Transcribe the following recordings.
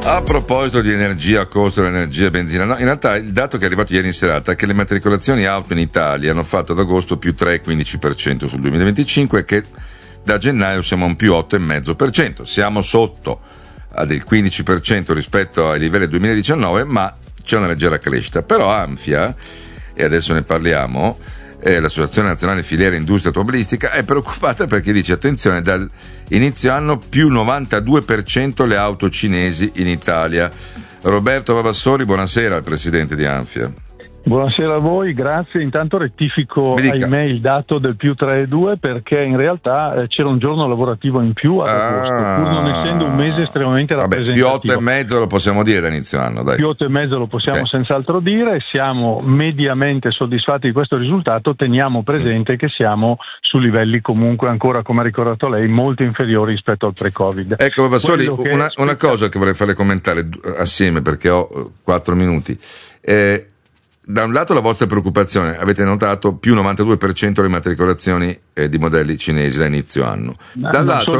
A proposito di energia, costo dell'energia e benzina, no, in realtà il dato che è arrivato ieri in serata è che le matricolazioni auto in Italia hanno fatto ad agosto più 3,15% sul 2025 e che da gennaio siamo a un più 8,5%. Siamo sotto del 15% rispetto ai livelli del 2019, ma c'è una leggera crescita. Però Anfia, e adesso ne parliamo, l'Associazione Nazionale Filiera Industria Automobilistica, è preoccupata perché dice: attenzione, dal inizio anno più 92% le auto cinesi in Italia. Roberto Vavassori, buonasera al presidente di Anfia. Buonasera a voi, grazie. Intanto rettifico ahimè il dato del più 3,2 perché in realtà c'era un giorno lavorativo in più ad agosto, pur non essendo un mese estremamente rappresentativo. Più 8,5 lo possiamo dire da inizio anno, dai. Più 8,5 lo possiamo senz'altro dire, siamo mediamente soddisfatti di questo risultato, teniamo presente che siamo su livelli comunque ancora, come ha ricordato lei, molto inferiori rispetto al pre-Covid. Ecco, Vavassori, una cosa che vorrei farle commentare assieme perché ho 4 minuti. Da un lato la vostra preoccupazione, avete notato più 92% le matricolazioni di modelli cinesi da inizio anno. Dall'altro,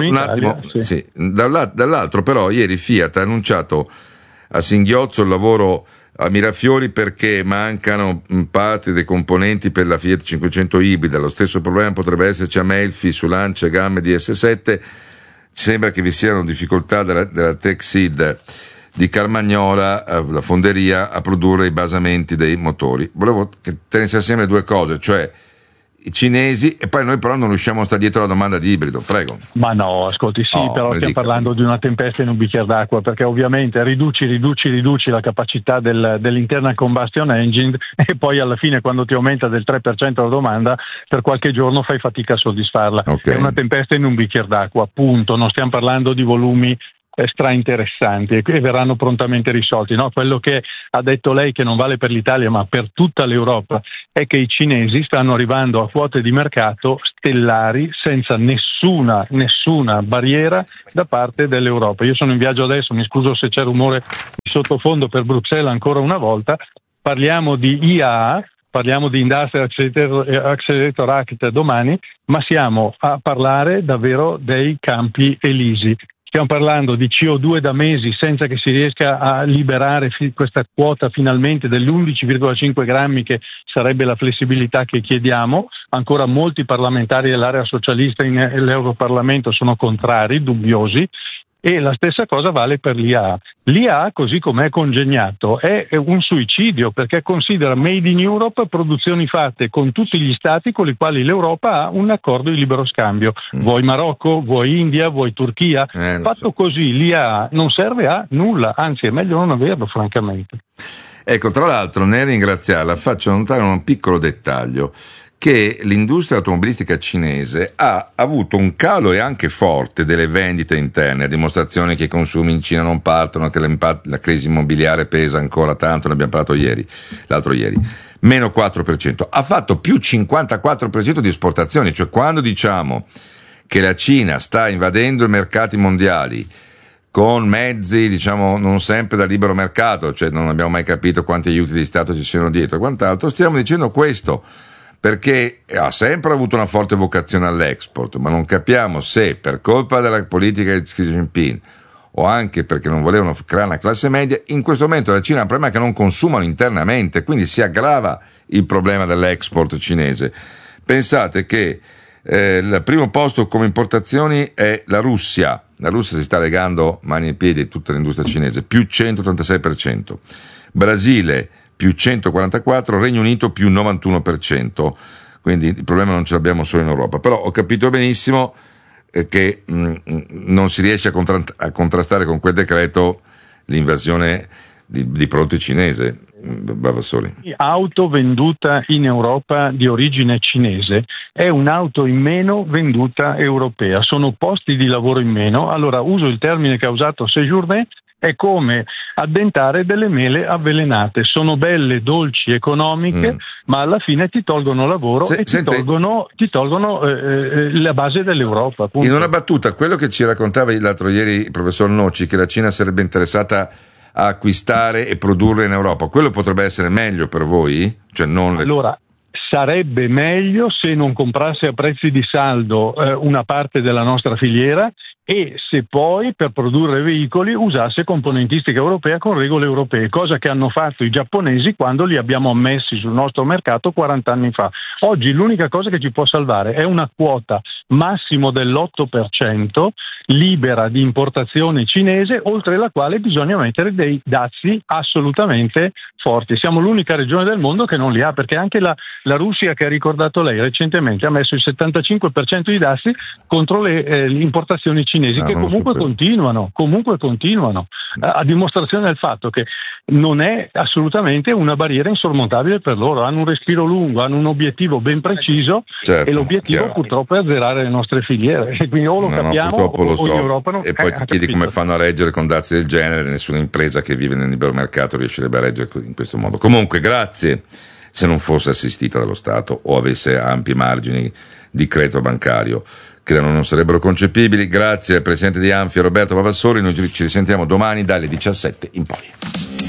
dall'altro però ieri Fiat ha annunciato a singhiozzo il lavoro a Mirafiori perché mancano parti dei componenti per la Fiat 500 ibrida. Lo stesso problema potrebbe esserci a Melfi, su Lancia, gamme di S7. Sembra che vi siano difficoltà della Texid di Carmagnola, la fonderia, a produrre i basamenti dei motori. Volevo che tenesse assieme due cose, cioè i cinesi, e poi noi però non riusciamo a stare dietro la domanda di ibrido. Prego. Ma no, ascolti, però stiamo parlando di una tempesta in un bicchiere d'acqua, perché ovviamente riduci la capacità dell'internal combustion engine e poi alla fine, quando ti aumenta del 3% la domanda, per qualche giorno fai fatica a soddisfarla. È una tempesta in un bicchiere d'acqua, appunto. Non stiamo parlando di volumi interessanti e verranno prontamente risolti. No, quello che ha detto lei, che non vale per l'Italia ma per tutta l'Europa, è che i cinesi stanno arrivando a quote di mercato stellari senza nessuna barriera da parte dell'Europa. Io sono in viaggio adesso, mi scuso se c'è rumore di sottofondo per Bruxelles ancora una volta. Parliamo di IAA, parliamo di Industrial Accelerator Act domani, ma siamo a parlare davvero dei campi elisi. Stiamo parlando di CO2 da mesi senza che si riesca a liberare questa quota finalmente dell'11,5 grammi che sarebbe la flessibilità che chiediamo. Ancora molti parlamentari dell'area socialista nell'Europarlamento sono contrari, dubbiosi. E la stessa cosa vale per l'IAA. L'IAA, così come è congegnato, è un suicidio perché considera made in Europe produzioni fatte con tutti gli stati con i quali l'Europa ha un accordo di libero scambio. Vuoi Marocco, vuoi India, vuoi Turchia. Fatto così l'IAA non serve a nulla, anzi è meglio non averlo francamente. Ecco, tra l'altro nel ringraziarla faccio notare un piccolo dettaglio, che l'industria automobilistica cinese ha avuto un calo e anche forte delle vendite interne, a dimostrazione che i consumi in Cina non partono, che la crisi immobiliare pesa ancora tanto, ne abbiamo parlato l'altro ieri, meno 4%, ha fatto più 54% di esportazioni, cioè quando diciamo che la Cina sta invadendo i mercati mondiali con mezzi, diciamo, non sempre da libero mercato, cioè non abbiamo mai capito quanti aiuti di Stato ci siano dietro e quant'altro, stiamo dicendo questo perché ha sempre avuto una forte vocazione all'export, ma non capiamo se per colpa della politica di Xi Jinping o anche perché non volevano creare una classe media, in questo momento la Cina ha un problema che non consumano internamente, quindi si aggrava il problema dell'export cinese. Pensate che il primo posto come importazioni è la Russia. La Russia si sta legando mani e piedi a tutta l'industria cinese, più 136%. Brasile più 144%, Regno Unito più 91%, quindi il problema non ce l'abbiamo solo in Europa. Però ho capito benissimo che non si riesce a contrastare con quel decreto l'invasione di prodotti cinese. Vavassori. Auto venduta in Europa di origine cinese è un'auto in meno venduta europea, sono posti di lavoro in meno. Allora uso il termine che ha usato Séjourné, è come addentare delle mele avvelenate, sono belle, dolci, economiche, ma alla fine ti tolgono lavoro ti tolgono la base dell'Europa. Appunto. In una battuta, quello che ci raccontava l'altro ieri il professor Noci, che la Cina sarebbe interessata a acquistare e produrre in Europa, quello potrebbe essere meglio per voi? Cioè non Allora, sarebbe meglio se non comprasse a prezzi di saldo una parte della nostra filiera e se poi per produrre veicoli usasse componentistica europea con regole europee, cosa che hanno fatto i giapponesi quando li abbiamo ammessi sul nostro mercato 40 anni fa. Oggi l'unica cosa che ci può salvare è una quota massimo dell'8% libera di importazione cinese, oltre la quale bisogna mettere dei dazi assolutamente forti. Siamo l'unica regione del mondo che non li ha, perché anche la Russia, che ha ricordato lei recentemente, ha messo il 75% di dazi contro le importazioni cinesi, che comunque continuano, a dimostrazione del fatto che non è assolutamente una barriera insormontabile per loro. Hanno un respiro lungo, hanno un obiettivo ben preciso, certo, e l'obiettivo purtroppo è azzerare le nostre filiere, e quindi o lo capiamo o l'Europa non. E poi ti chiedi come fanno a reggere con dazi del genere. Nessuna impresa che vive nel libero mercato riuscirebbe a reggere in questo modo. Comunque, grazie, se non fosse assistita dallo Stato o avesse ampi margini di credito bancario che non sarebbero concepibili. Grazie al presidente di Anfia, Roberto Pavassori. Noi ci risentiamo domani dalle 17 in poi.